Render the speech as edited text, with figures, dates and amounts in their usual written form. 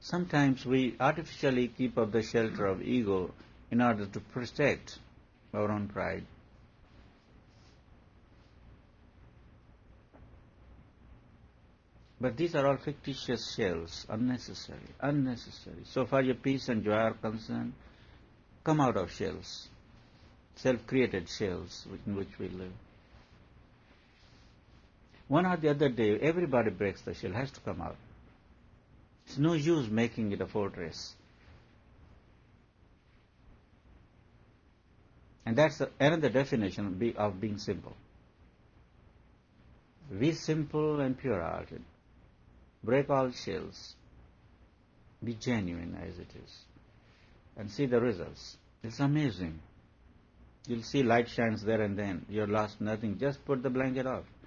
Sometimes we artificially keep up the shelter of ego in order to protect our own pride. But these are all fictitious shells, unnecessary. So far your peace and joy are concerned, come out of shells, self-created shells in which we live. One or the other day, everybody breaks the shell, has to come out. It's no use making it a fortress. And that's another definition of being simple. Be simple and pure-hearted. Break all shells. Be genuine as it is. And see the results. It's amazing. You'll see light shines there and then. You're lost nothing. Just put the blanket off.